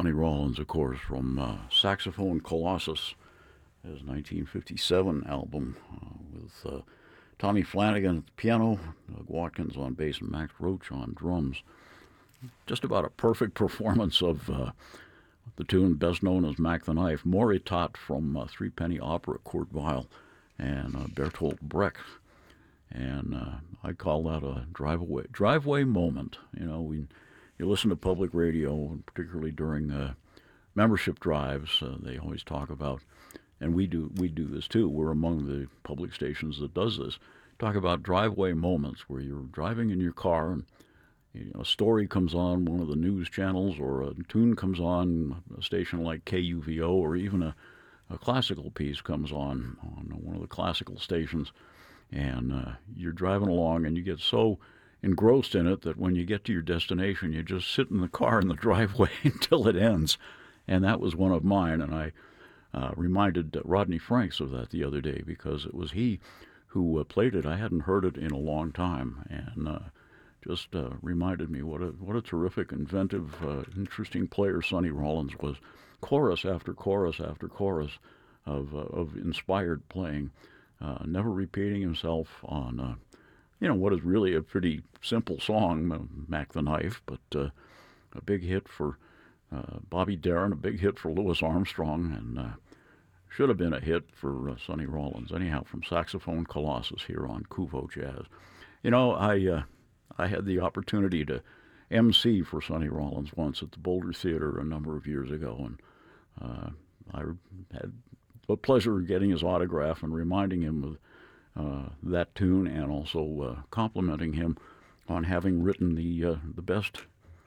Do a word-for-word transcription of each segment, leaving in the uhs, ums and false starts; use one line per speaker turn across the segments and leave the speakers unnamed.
Sonny Rollins, of course, from uh, Saxophone Colossus, his nineteen fifty-seven album uh, with uh, Tommy Flanagan at the piano, Doug Watkins on bass, and Max Roach on drums. Just about a perfect performance of uh, the tune best known as Mac the Knife, Moritat from uh, Three Penny Opera, Kurt Weill and uh, Bertolt Brecht. And uh, I call that a drive-away, drive-away moment. You know, we you listen to public radio, particularly during uh, membership drives, uh, they always talk about, and we do we do this too. We're among the public stations that does this. Talk about drive-away moments where you're driving in your car and you know, a story comes on one of the news channels, or a tune comes on a station like K U V O, or even a, a classical piece comes on on one of the classical stations. And uh, you're driving along and you get so engrossed in it that when you get to your destination, you just sit in the car in the driveway until it ends. And that was one of mine. And I uh, reminded Rodney Franks of that the other day because it was he who uh, played it. I hadn't heard it in a long time. And uh, just uh, reminded me what a what a terrific, inventive, uh, interesting player Sonny Rollins was. Chorus after chorus after chorus of, uh, of inspired playing. Uh, never repeating himself on, uh, you know, what is really a pretty simple song, uh, Mac the Knife, but uh, a big hit for uh, Bobby Darin, a big hit for Louis Armstrong, and uh, should have been a hit for uh, Sonny Rollins. Anyhow, from Saxophone Colossus here on Kuvo Jazz. You know, I uh, I had the opportunity to M C for Sonny Rollins once at the Boulder Theater a number of years ago, and uh, I had a pleasure getting his autograph and reminding him of uh, that tune, and also uh, complimenting him on having written the uh, the best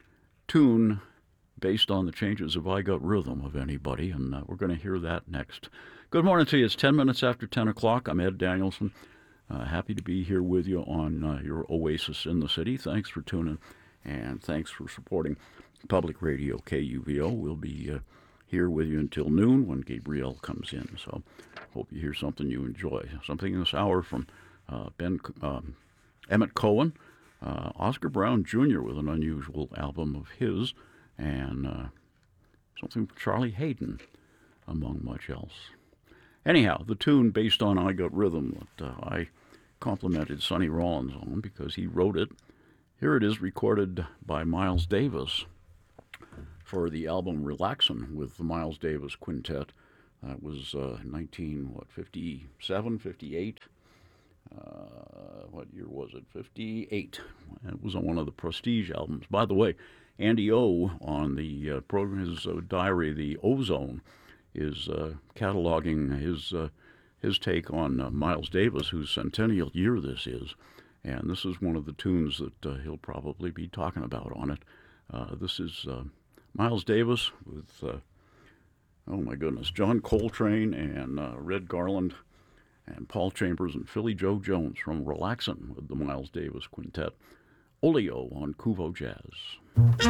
tune based on the changes of I Got Rhythm of anybody, and uh, we're going to hear that next. Good morning to you. It's ten minutes after ten o'clock. I'm Ed Danielson. Uh, happy to be here with you on uh, your oasis in the city. Thanks for tuning, and thanks for supporting Public Radio K U V O. We'll be uh, here with you until noon when Gabrielle comes in. So hope you hear something you enjoy. Something this hour from uh, Ben um, Emmett Cohen, uh, Oscar Brown Junior with an unusual album of his, and uh, something from Charlie Hayden, among much else. Anyhow, the tune based on I Got Rhythm that uh, I complimented Sonny Rollins on because he wrote it. Here it is, recorded by Miles Davis for the album Relaxin' with the Miles Davis Quintet. That was uh, nineteen, what, fifty-seven, fifty-eight? Uh, what year was it? fifty-eight. It was on one of the Prestige albums. By the way, Andy O on the uh, program, his uh, diary, the Ozone, is uh, cataloging his uh, his take on uh, Miles Davis, whose centennial year this is. And this is one of the tunes that uh, he'll probably be talking about on it. Uh, this is Uh, Miles Davis with, uh, oh my goodness, John Coltrane and uh, Red Garland and Paul Chambers and Philly Joe Jones from Relaxin' with the Miles Davis Quintet. Oleo on Kuvo Jazz.